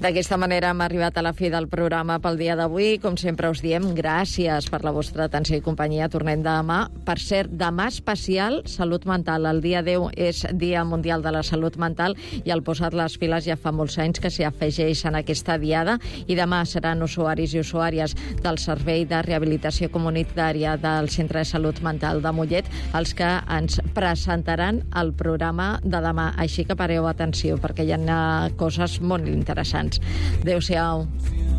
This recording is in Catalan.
D'aquesta manera hem arribat a la fi del programa pel dia d'avui. Com sempre us diem, gràcies per la vostra atenció i companyia. Tornem demà. Per cert, demà especial Salut Mental. El dia 10 és Dia Mundial de la Salut Mental i el Posat les Piles ja fa molts anys que s'hi afegeix en aquesta diada, i demà seran usuaris i usuàries del Servei de Rehabilitació Comunitària del Centre de Salut Mental de Mollet els que ens presentaran el programa de demà. Així que pareu atenció, perquè hi ha coses molt interessants. Adéu-siau.